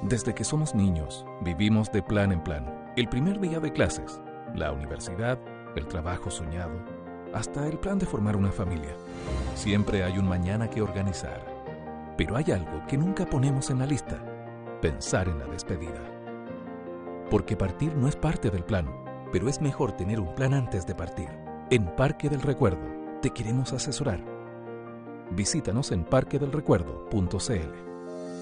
Desde que somos niños, vivimos de plan en plan. El primer día de clases, la universidad, el trabajo soñado, hasta el plan de formar una familia. Siempre hay un mañana que organizar. Pero hay algo que nunca ponemos en la lista: pensar en la despedida. Porque partir no es parte del plan, pero es mejor tener un plan antes de partir. En Parque del Recuerdo te queremos asesorar. Visítanos en parquedelrecuerdo.cl.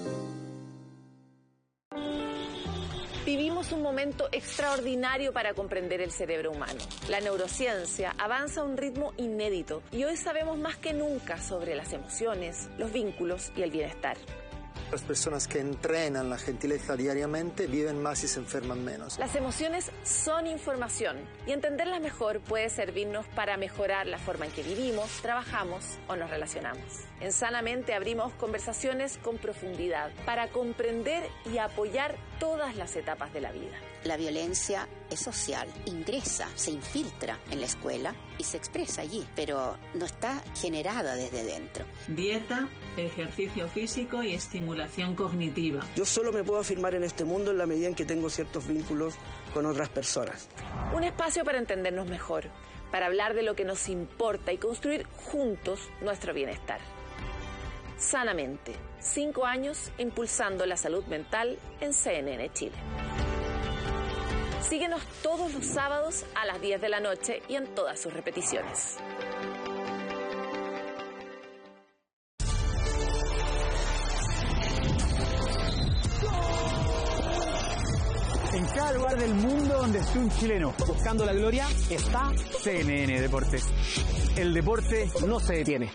Vivimos un momento extraordinario para comprender el cerebro humano. La neurociencia avanza a un ritmo inédito y hoy sabemos más que nunca sobre las emociones, los vínculos y el bienestar. Las personas que entrenan la gentileza diariamente viven más y se enferman menos. Las emociones son información y entenderlas mejor puede servirnos para mejorar la forma en que vivimos, trabajamos o nos relacionamos. En Sanamente abrimos conversaciones con profundidad para comprender y apoyar todas las etapas de la vida. La violencia es social, ingresa, se infiltra en la escuela y se expresa allí, pero no está generada desde dentro. Dieta, ejercicio físico y estimulación cognitiva. Yo solo me puedo afirmar en este mundo en la medida en que tengo ciertos vínculos con otras personas. Un espacio para entendernos mejor, para hablar de lo que nos importa y construir juntos nuestro bienestar. Sanamente, 5 años impulsando la salud mental en CNN Chile. Síguenos todos los sábados a las 10 de la noche y en todas sus repeticiones. En cada lugar del mundo donde esté un chileno buscando la gloria está CNN Deportes. El deporte no se detiene.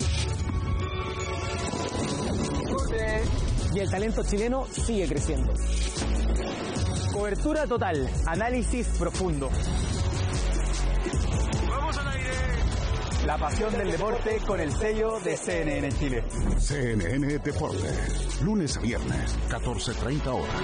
Y el talento chileno sigue creciendo. Cobertura total, análisis profundo. ¡Vamos al aire! La pasión del deporte con el sello de CNN Chile. CNN Deportes, lunes a viernes, 14:30 horas.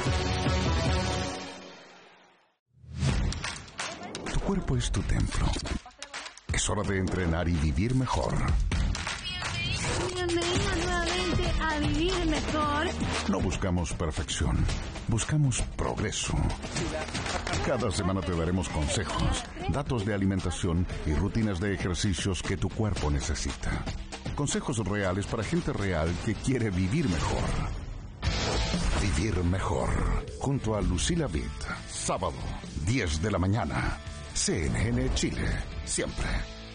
Tu cuerpo es tu templo. Es hora de entrenar y vivir mejor. Bienvenidos nuevamente a Vivir Mejor. No buscamos perfección, buscamos progreso. Cada semana te daremos consejos, datos de alimentación y rutinas de ejercicios que tu cuerpo necesita. Consejos reales para gente real que quiere vivir mejor. Vivir mejor, junto a Lucila Vitt. Sábado, 10 de la mañana. CNN Chile, siempre.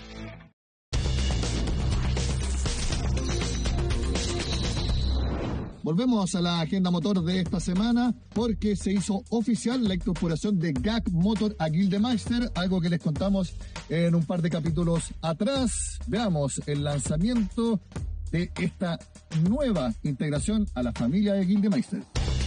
Volvemos a la agenda motor de esta semana porque se hizo oficial la incorporación de GAC Motor a Gildemeister, algo que les contamos en un par de capítulos atrás. Veamos el lanzamiento de esta nueva integración a la familia de Gildemeister.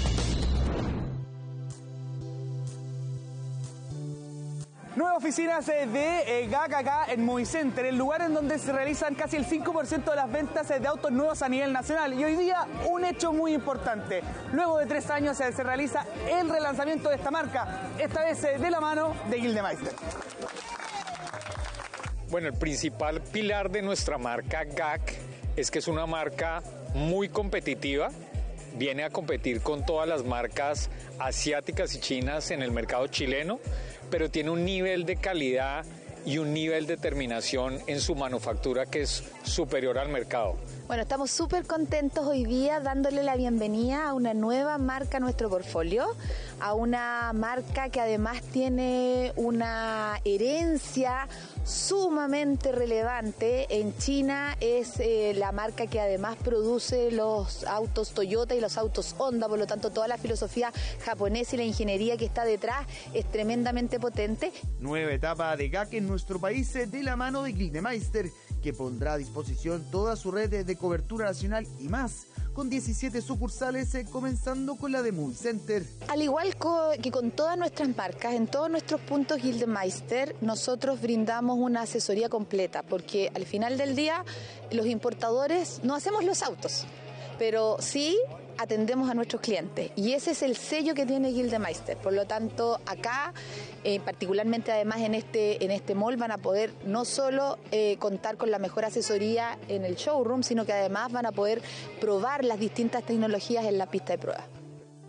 Nuevas oficinas de GAC acá en Movicenter, el lugar en donde se realizan casi el 5% de las ventas de autos nuevos a nivel nacional. Y hoy día un hecho muy importante. Luego de 3 años se realiza el relanzamiento de esta marca, esta vez de la mano de Gildemeister. Bueno, el principal pilar de nuestra marca GAC es que es una marca muy competitiva. Viene a competir con todas las marcas asiáticas y chinas en el mercado chileno, pero tiene un nivel de calidad y un nivel de terminación en su manufactura que es superior al mercado. Bueno, estamos súper contentos hoy día dándole la bienvenida a una nueva marca a nuestro portfolio, a una marca que además tiene una herencia sumamente relevante. En China es la marca que además produce los autos Toyota y los autos Honda, por lo tanto toda la filosofía japonesa y la ingeniería que está detrás es tremendamente potente. Nueva etapa de GAC en nuestro país de la mano de Gildemeister, que pondrá a disposición toda su red de cobertura nacional y más, con 17 sucursales, comenzando con la de Movicenter. Al igual que con todas nuestras marcas, en todos nuestros puntos Gildemeister, nosotros brindamos una asesoría completa, porque al final del día los importadores no hacemos los autos, pero sí atendemos a nuestros clientes, y ese es el sello que tiene Gildemeister. Por lo tanto, acá, particularmente además en este mall, van a poder no solo contar con la mejor asesoría en el showroom, sino que además van a poder probar las distintas tecnologías en la pista de prueba.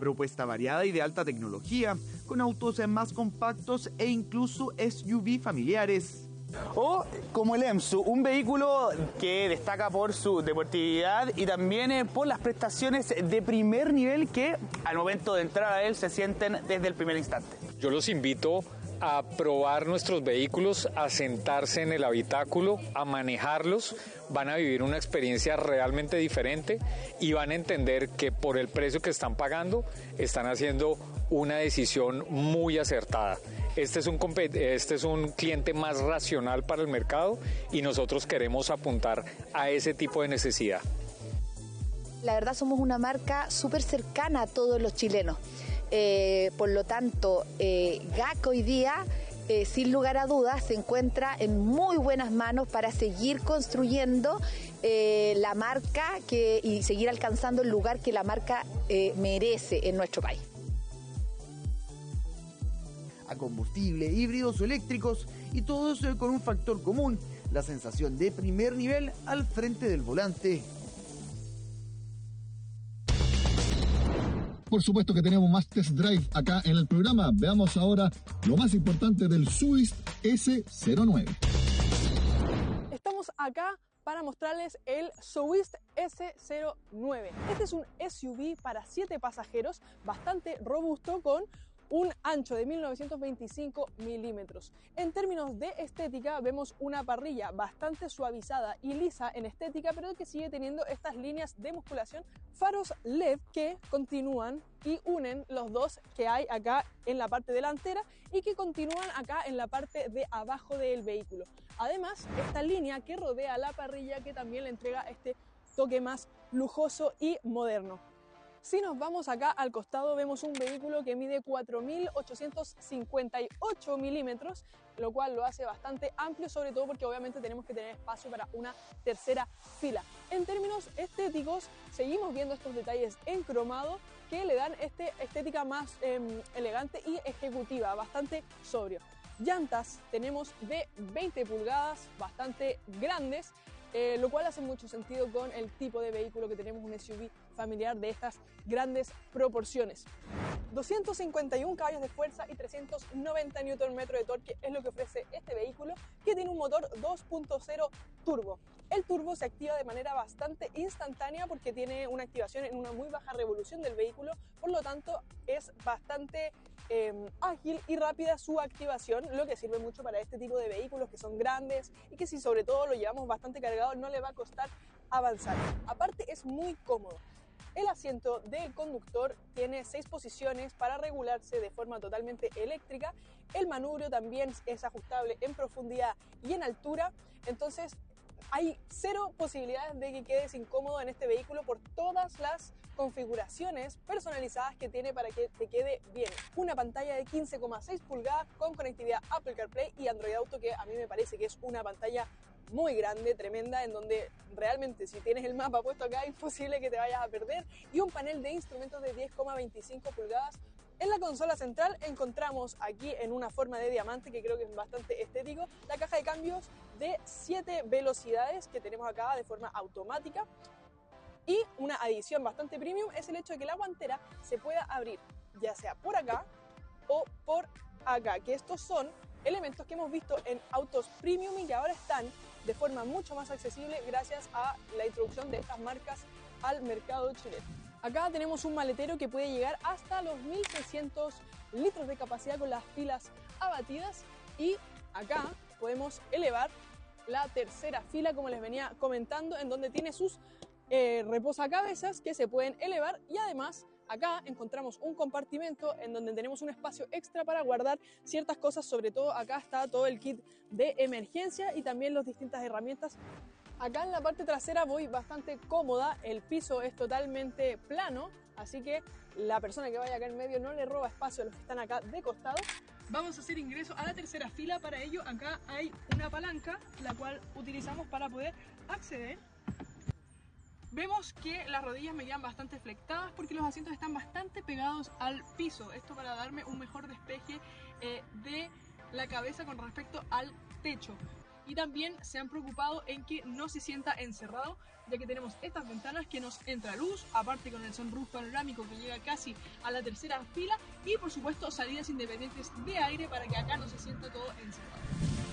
Propuesta variada y de alta tecnología, con autos más compactos e incluso SUV familiares. O como el EMSU, un vehículo que destaca por su deportividad y también por las prestaciones de primer nivel que al momento de entrar a él se sienten desde el primer instante. Yo los invito a probar nuestros vehículos, a sentarse en el habitáculo, a manejarlos. Van a vivir una experiencia realmente diferente y van a entender que por el precio que están pagando están haciendo una decisión muy acertada. Este es un cliente más racional para el mercado y nosotros queremos apuntar a ese tipo de necesidad. La verdad somos una marca súper cercana a todos los chilenos. Por lo tanto, GAC hoy día, sin lugar a dudas, se encuentra en muy buenas manos para seguir construyendo la marca y seguir alcanzando el lugar que la marca merece en nuestro país. A combustible, híbridos o eléctricos, y todos con un factor común, la sensación de primer nivel al frente del volante. Por supuesto que tenemos más test drive acá en el programa. Veamos ahora lo más importante del Swift S09. Estamos acá para mostrarles el Swift S09. Este es un SUV para 7 pasajeros, bastante robusto, con un ancho de 1925 milímetros. En términos de estética, vemos una parrilla bastante suavizada y lisa en estética, pero que sigue teniendo estas líneas de musculación, faros LED que continúan y unen los dos que hay acá en la parte delantera y que continúan acá en la parte de abajo del vehículo. Además, esta línea que rodea la parrilla que también le entrega este toque más lujoso y moderno. Si nos vamos acá al costado, vemos un vehículo que mide 4.858 milímetros, lo cual lo hace bastante amplio, sobre todo porque obviamente tenemos que tener espacio para una tercera fila. En términos estéticos, seguimos viendo estos detalles en cromado que le dan esta estética más elegante y ejecutiva, bastante sobrio. Llantas tenemos de 20 pulgadas, bastante grandes, lo cual hace mucho sentido con el tipo de vehículo que tenemos, un SUV familiar de estas grandes proporciones. 251 caballos de fuerza y 390 Nm de torque es lo que ofrece este vehículo, que tiene un motor 2.0 turbo. El turbo se activa de manera bastante instantánea porque tiene una activación en una muy baja revolución del vehículo, por lo tanto es bastante ágil y rápida su activación, lo que sirve mucho para este tipo de vehículos que son grandes y que si sobre todo lo llevamos bastante cargado no le va a costar avanzar. Aparte es muy cómodo. El asiento del conductor tiene 6 posiciones para regularse de forma totalmente eléctrica. El manubrio también es ajustable en profundidad y en altura, entonces hay 0 posibilidades de que quedes incómodo en este vehículo por todas las configuraciones personalizadas que tiene para que te quede bien. Una pantalla de 15,6 pulgadas con conectividad Apple CarPlay y Android Auto, que a mí me parece que es una pantalla muy grande, tremenda, en donde realmente si tienes el mapa puesto acá es imposible que te vayas a perder, y un panel de instrumentos de 10,25 pulgadas. En la consola central encontramos aquí en una forma de diamante, que creo que es bastante estético, la caja de cambios de 7 velocidades que tenemos acá de forma automática. Y una adición bastante premium es el hecho de que la guantera se pueda abrir ya sea por acá o por acá, que estos son elementos que hemos visto en autos premium y que ahora están de forma mucho más accesible gracias a la introducción de estas marcas al mercado chileno. Acá tenemos un maletero que puede llegar hasta los 1.600 litros de capacidad con las pilas abatidas, y acá podemos elevar la tercera fila, como les venía comentando, en donde tiene sus reposacabezas que se pueden elevar, y además acá encontramos un compartimento en donde tenemos un espacio extra para guardar ciertas cosas, sobre todo acá está todo el kit de emergencia y también las distintas herramientas. Acá en la parte trasera voy bastante cómoda, el piso es totalmente plano, así que la persona que vaya acá en medio no le roba espacio a los que están acá de costado. Vamos a hacer ingreso a la tercera fila. Para ello acá hay una palanca, la cual utilizamos para poder acceder. Vemos que las rodillas me quedan bastante flectadas porque los asientos están bastante pegados al piso. Esto para darme un mejor despeje de la cabeza con respecto al techo. y también se han preocupado en que no se sienta encerrado, ya que tenemos estas ventanas que nos entra luz, aparte con el sunroof panorámico que llega casi a la tercera fila y por supuesto salidas independientes de aire para que acá no se sienta todo encerrado.